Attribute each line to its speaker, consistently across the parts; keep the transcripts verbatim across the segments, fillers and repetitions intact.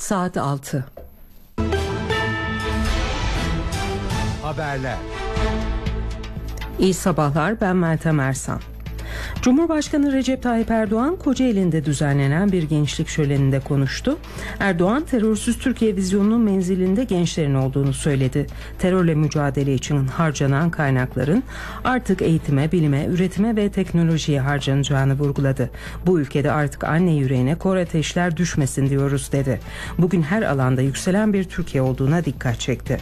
Speaker 1: Saat altı.
Speaker 2: Haberler.
Speaker 1: İyi sabahlar, ben Meltem Ersan. Cumhurbaşkanı Recep Tayyip Erdoğan Kocaeli'nde düzenlenen bir gençlik şöleninde konuştu. Erdoğan, terörsüz Türkiye vizyonunun menzilinde gençlerin olduğunu söyledi. Terörle mücadele için harcanan kaynakların artık eğitime, bilime, üretime ve teknolojiye harcanacağını vurguladı. Bu ülkede artık anne yüreğine kor ateşler düşmesin diyoruz dedi. Bugün her alanda yükselen bir Türkiye olduğuna dikkat çekti.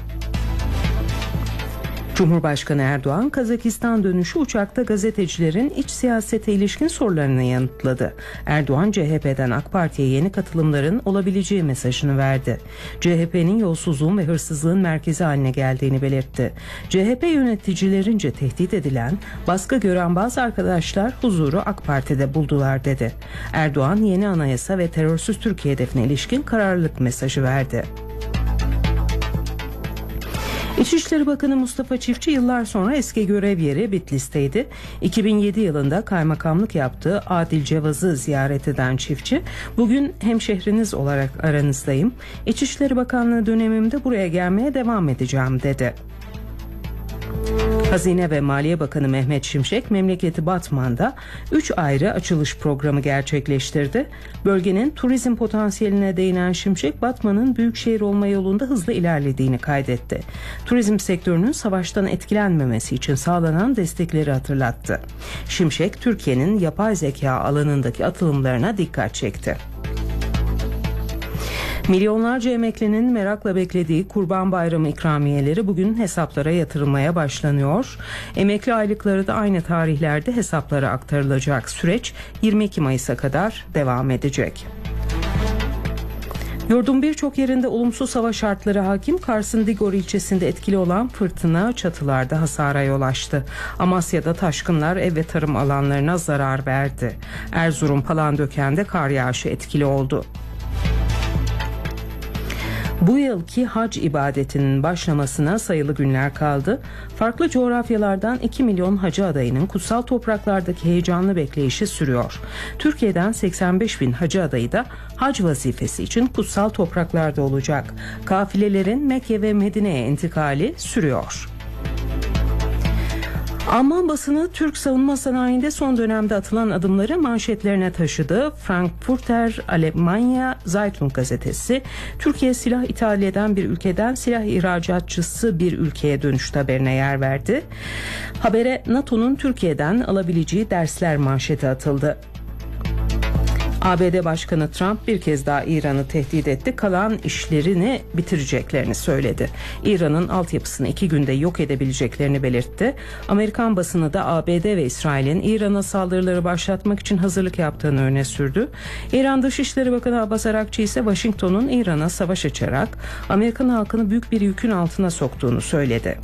Speaker 1: Cumhurbaşkanı Erdoğan, Kazakistan dönüşü uçakta gazetecilerin iç siyasete ilişkin sorularını yanıtladı. Erdoğan, C H P'den AK Parti'ye yeni katılımların olabileceği mesajını verdi. C H P'nin yolsuzluğun ve hırsızlığın merkezi haline geldiğini belirtti. C H P yöneticilerince tehdit edilen, baskı gören bazı arkadaşlar huzuru AK Parti'de buldular dedi. Erdoğan, yeni anayasa ve terörsüz Türkiye hedefine ilişkin kararlılık mesajı verdi. İçişleri Bakanı Mustafa Çiftçi yıllar sonra eski görev yeri Bitlis'teydi. iki bin yedi yılında kaymakamlık yaptığı Adil Cevaz'ı ziyaret eden Çiftçi, bugün hemşehriniz olarak aranızdayım. İçişleri Bakanlığı dönemimde buraya gelmeye devam edeceğim dedi. Hazine ve Maliye Bakanı Mehmet Şimşek memleketi Batman'da üç ayrı açılış programı gerçekleştirdi. Bölgenin turizm potansiyeline değinen Şimşek, Batman'ın büyükşehir olma yolunda hızlı ilerlediğini kaydetti. Turizm sektörünün savaştan etkilenmemesi için sağlanan destekleri hatırlattı. Şimşek, Türkiye'nin yapay zeka alanındaki atılımlarına dikkat çekti. Milyonlarca emeklinin merakla beklediği Kurban Bayramı ikramiyeleri bugün hesaplara yatırılmaya başlanıyor. Emekli aylıkları da aynı tarihlerde hesaplara aktarılacak. Süreç yirmi iki Mayıs'a kadar devam edecek. Yurdun birçok yerinde olumsuz hava şartları hakim. Kars'ın Digor ilçesinde etkili olan fırtına çatılarda hasara yol açtı. Amasya'da taşkınlar ev ve tarım alanlarına zarar verdi. Erzurum Palandöken'de kar yağışı etkili oldu. Bu yılki hac ibadetinin başlamasına sayılı günler kaldı. Farklı coğrafyalardan iki milyon hacı adayının kutsal topraklardaki heyecanlı bekleyişi sürüyor. Türkiye'den seksen beş bin hacı adayı da hac vazifesi için kutsal topraklarda olacak. Kafilelerin Mekke ve Medine'ye intikali sürüyor. Alman basını Türk savunma sanayinde son dönemde atılan adımları manşetlerine taşıdı. Frankfurter Allgemeine Zeitung gazetesi, Türkiye silah ithal eden bir ülkeden silah ihracatçısı bir ülkeye dönüştü haberine yer verdi. Habere NATO'nun Türkiye'den alabileceği dersler manşeti atıldı. A B D Başkanı Trump bir kez daha İran'ı tehdit etti. Kalan işlerini bitireceklerini söyledi. İran'ın altyapısını iki günde yok edebileceklerini belirtti. Amerikan basını da A B D ve İsrail'in İran'a saldırıları başlatmak için hazırlık yaptığını öne sürdü. İran Dışişleri Bakanı Abbas Arakçı ise Washington'un İran'a savaş açarak Amerikan halkını büyük bir yükün altına soktuğunu söyledi.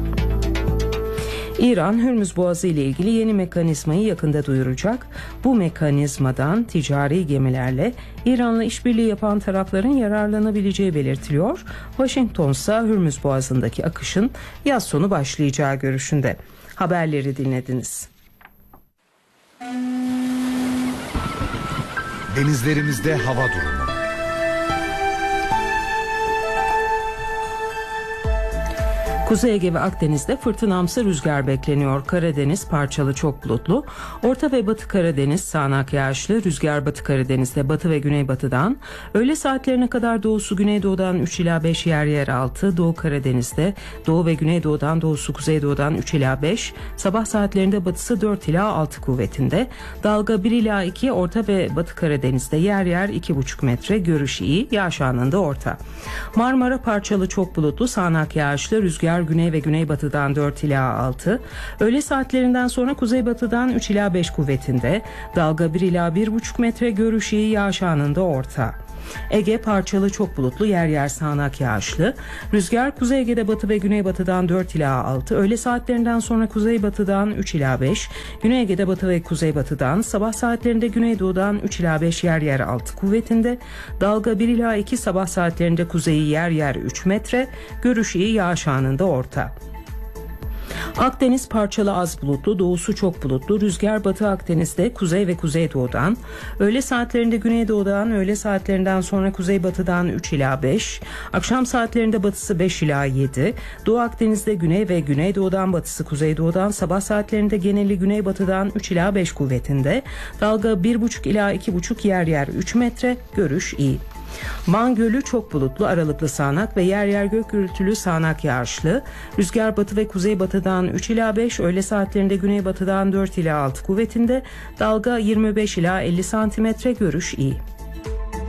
Speaker 1: İran, Hürmüz Boğazı ile ilgili yeni mekanizmayı yakında duyuracak. Bu mekanizmadan ticari gemilerle İran'la işbirliği yapan tarafların yararlanabileceği belirtiliyor. Washington ise Hürmüz Boğazı'ndaki akışın yaz sonu başlayacağı görüşünde. Haberleri dinlediniz.
Speaker 2: Denizlerimizde hava durumu.
Speaker 1: Kuzey Ege ve Akdeniz'de fırtınamsı rüzgar bekleniyor. Karadeniz parçalı çok bulutlu. Orta ve Batı Karadeniz sağanak yağışlı. Rüzgar Batı Karadeniz'de batı ve güneybatıdan. Öğle saatlerine kadar doğusu güneydoğudan üç ila beş, yer yer altı. Doğu Karadeniz'de doğu ve güneydoğudan, doğusu kuzeydoğudan üç ila beş. Sabah saatlerinde batısı dört ila altı kuvvetinde. Dalga bir ila iki. Orta ve Batı Karadeniz'de yer yer iki buçuk metre. Görüş iyi. Yağış anında orta. Marmara parçalı çok bulutlu. Sağanak yağışlı. Rüzgar güney ve güneybatıdan dört ila altı. Öğle saatlerinden sonra kuzeybatıdan üç ila beş kuvvetinde. Dalga bir ila bir buçuk metre. Görüş iyi. Yağış anında orta. Ege parçalı çok bulutlu, yer yer sağanak yağışlı. Rüzgar Kuzey Ege'de batı ve güneybatıdan dört ila altı. Öğle saatlerinden sonra kuzeybatıdan üç ila beş. Güney Ege'de batı ve kuzeybatıdan. Sabah saatlerinde güneydoğudan üç ila beş, yer yer altı kuvvetinde. Dalga bir ila iki. Sabah saatlerinde kuzeyi yer yer üç metre. Görüş iyi. Yağış anında orta. Akdeniz parçalı az bulutlu, doğusu çok bulutlu. Rüzgar Batı Akdeniz'de kuzey ve kuzeydoğudan, öğle saatlerinde güneydoğudan, öğle saatlerinden sonra kuzeybatıdan üç ila beş, akşam saatlerinde batısı beş ila yedi, Doğu Akdeniz'de güney ve güneydoğudan, batısı kuzeydoğudan, sabah saatlerinde geneli güneybatıdan üç ila beş kuvvetinde, dalga bir buçuk ila iki buçuk, yer yer üç metre, görüş iyi. Van Gölü çok bulutlu, aralıklı sağanak ve yer yer gök gürültülü sağanak yağışlı. Rüzgar batı ve kuzeybatıdan üç ila beş, öğle saatlerinde güneybatıdan dört ila altı kuvvetinde, dalga yirmi beş ila elli santimetre, görüş iyi.